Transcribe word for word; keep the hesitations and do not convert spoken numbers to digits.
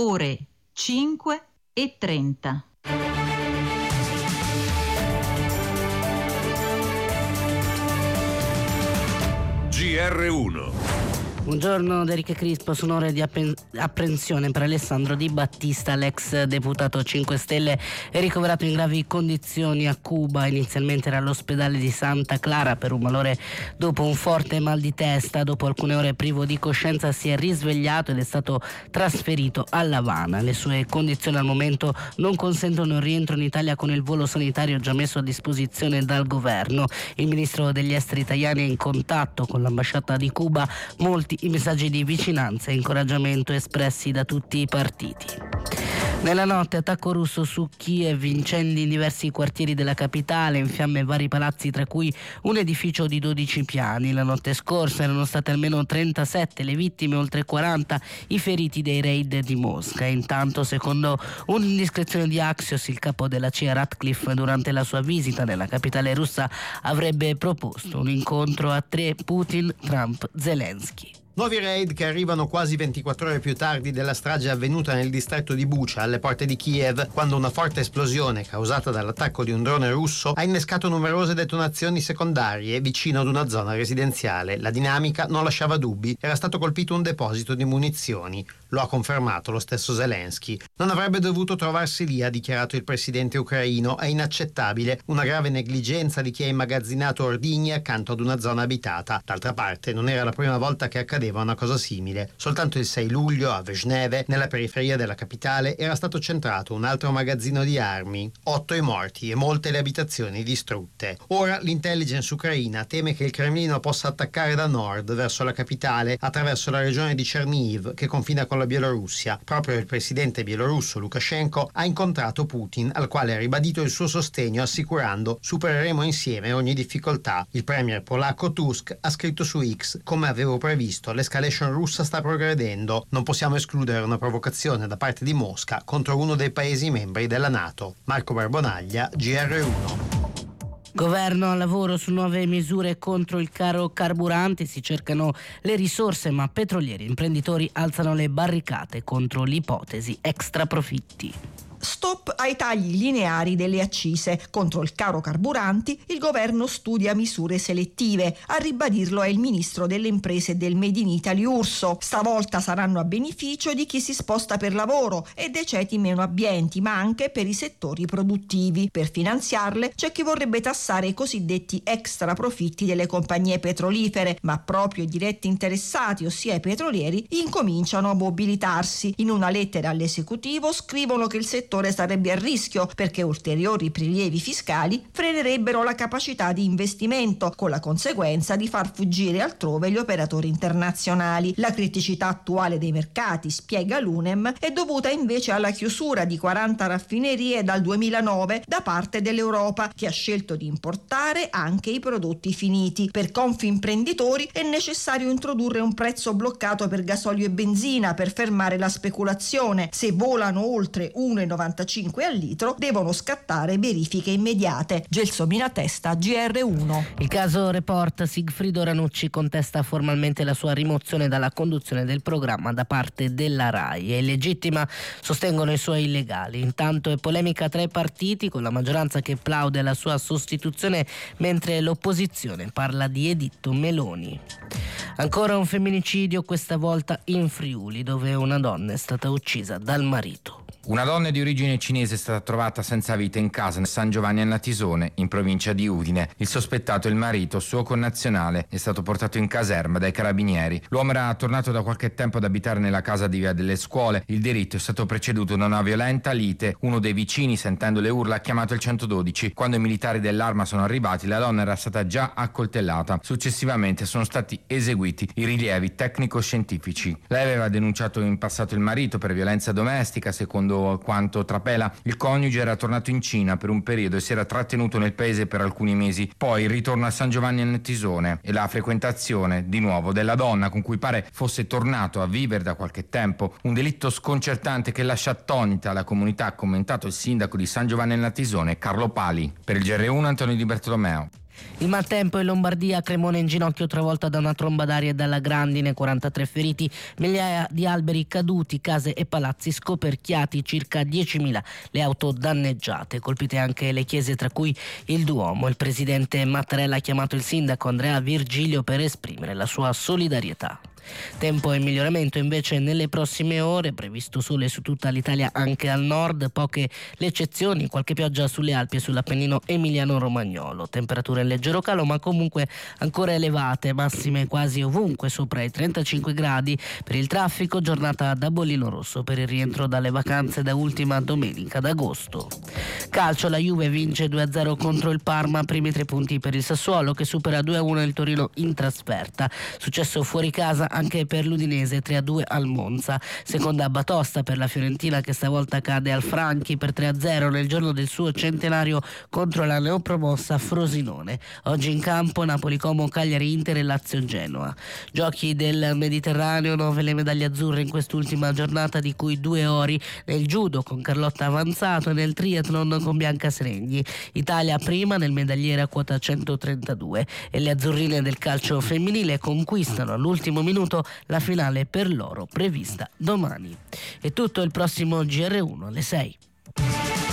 ore cinque e trenta. G R uno. Buongiorno da Enrico Crispo. Sono ore di appen- apprensione per Alessandro Di Battista, l'ex deputato cinque Stelle, è ricoverato in gravi condizioni a Cuba. Inizialmente era all'ospedale di Santa Clara per un malore dopo un forte mal di testa. Dopo alcune ore privo di coscienza si è risvegliato ed è stato trasferito a La Habana. Le sue condizioni al momento non consentono il rientro in Italia con il volo sanitario già messo a disposizione dal governo. Il ministro degli esteri italiani è in contatto con l'ambasciata di Cuba. Molti i messaggi di vicinanza e incoraggiamento espressi da tutti i partiti. Nella notte attacco russo su Kiev, incendi in diversi quartieri della capitale, in fiamme vari palazzi tra cui un edificio di dodici piani. La notte scorsa erano state almeno trentasette le vittime, oltre quaranta i feriti dei raid di Mosca. Intanto, secondo un'indiscrezione di Axios, il capo della C I A Ratcliffe durante la sua visita nella capitale russa avrebbe proposto un incontro a tre: Putin, Trump, Zelensky. Nuovi raid che arrivano quasi ventiquattro ore più tardi della strage avvenuta nel distretto di Bucha, alle porte di Kiev, quando una forte esplosione causata dall'attacco di un drone russo ha innescato numerose detonazioni secondarie vicino ad una zona residenziale. La dinamica non lasciava dubbi, era stato colpito un deposito di munizioni. Lo ha confermato lo stesso Zelensky. Non avrebbe dovuto trovarsi lì, ha dichiarato il presidente ucraino. È inaccettabile, una grave negligenza di chi ha immagazzinato ordigni accanto ad una zona abitata. D'altra parte, non era la prima volta che accadeva una cosa simile. Soltanto il sei luglio a Vezhneve, nella periferia della capitale, era stato centrato un altro magazzino di armi. Otto i morti e molte le abitazioni distrutte. Ora l'intelligence ucraina teme che il Cremlino possa attaccare da nord verso la capitale attraverso la regione di Chernihiv che confina con la Bielorussia. Proprio il presidente bielorusso Lukashenko ha incontrato Putin, al quale ha ribadito il suo sostegno assicurando: supereremo insieme ogni difficoltà. Il premier polacco Tusk ha scritto su X: come avevo previsto, l'escalation russa sta progredendo. Non possiamo escludere una provocazione da parte di Mosca contro uno dei paesi membri della NATO. Marco Barbonaglia, G R uno. Governo al lavoro su nuove misure contro il caro carburanti, si cercano le risorse, ma petrolieri e imprenditori alzano le barricate contro l'ipotesi extra profitti. Stop ai tagli lineari delle accise. Contro il caro carburanti il governo studia misure selettive. A ribadirlo è il ministro delle imprese e del Made in Italy Urso. Stavolta saranno a beneficio di chi si sposta per lavoro e dei ceti meno abbienti, ma anche per i settori produttivi. Per finanziarle c'è chi vorrebbe tassare i cosiddetti extra profitti delle compagnie petrolifere, ma proprio i diretti interessati, ossia i petrolieri, incominciano a mobilitarsi. In una lettera all'esecutivo scrivono che il settore sarebbe a rischio perché ulteriori prelievi fiscali frenerebbero la capacità di investimento, con la conseguenza di far fuggire altrove gli operatori internazionali. La criticità attuale dei mercati, spiega l'UNEM, è dovuta invece alla chiusura di quaranta raffinerie dal duemilanove da parte dell'Europa, che ha scelto di importare anche i prodotti finiti. Per Confimprenditori è necessario introdurre un prezzo bloccato per gasolio e benzina per fermare la speculazione. Se volano oltre uno virgola novantacinque al litro devono scattare verifiche immediate. Gelsomina Testa, G R uno. Il caso Report, Sigfrido Ranucci contesta formalmente la sua rimozione dalla conduzione del programma da parte della RAI. È illegittima, sostengono i suoi legali. Intanto è polemica tra i partiti, con la maggioranza che plaude alla sua sostituzione mentre l'opposizione parla di editto Meloni. Ancora un femminicidio, questa volta in Friuli, dove una donna è stata uccisa dal marito. Una donna di origine cinese è stata trovata senza vita in casa nel San Giovanni a Natisone, in provincia di Udine. Il sospettato, il marito, suo connazionale, è stato portato in caserma dai carabinieri. L'uomo era tornato da qualche tempo ad abitare nella casa di Via delle Scuole. Il delitto è stato preceduto da una violenta lite. Uno dei vicini, sentendo le urla, ha chiamato il centododici. Quando i militari dell'Arma sono arrivati, la donna era stata già accoltellata. Successivamente sono stati eseguiti i rilievi tecnico-scientifici. Lei aveva denunciato in passato il marito per violenza domestica. Secondo quanto trapela, il coniuge era tornato in Cina per un periodo e si era trattenuto nel paese per alcuni mesi. Poi il ritorno a San Giovanni a Natisone e la frequentazione di nuovo della donna con cui pare fosse tornato a vivere da qualche tempo. Un delitto sconcertante che lascia attonita la comunità, ha commentato il sindaco di San Giovanni a Natisone, Carlo Pali. Per il G R uno, Antonio Di Bertolomeo. Il maltempo in Lombardia, Cremone in ginocchio travolta da una tromba d'aria e dalla grandine, quarantatré feriti, migliaia di alberi caduti, case e palazzi scoperchiati, circa diecimila le auto danneggiate, colpite anche le chiese tra cui il Duomo. Il presidente Mattarella ha chiamato il sindaco Andrea Virgilio per esprimere la sua solidarietà. Tempo e miglioramento invece nelle prossime ore, previsto sole su tutta l'Italia anche al nord, poche le eccezioni, qualche pioggia sulle Alpi e sull'Appennino emiliano-romagnolo, temperature in leggero calo ma comunque ancora elevate, massime quasi ovunque sopra i trentacinque gradi. Per il traffico giornata da bollino rosso per il rientro dalle vacanze da ultima domenica d'agosto. Calcio, la Juve vince due a zero contro il Parma, primi tre punti per il Sassuolo che supera due a uno il Torino in trasferta, successo fuori casa anche per l'Udinese, tre a due al Monza. Seconda batosta per la Fiorentina che stavolta cade al Franchi per tre a zero nel giorno del suo centenario contro la neopromossa Frosinone. Oggi in campo Napoli-Como, Cagliari-Inter e Lazio-Genoa. Giochi del Mediterraneo, nove le medaglie azzurre in quest'ultima giornata, di cui due ori nel judo con Carlotta Avanzato e nel triathlon con Bianca Seregni. Italia prima nel medagliere a quota centotrentadue e le azzurrine del calcio femminile conquistano all'ultimo minuto la finale per loro prevista domani. È tutto, il prossimo G R uno alle sei.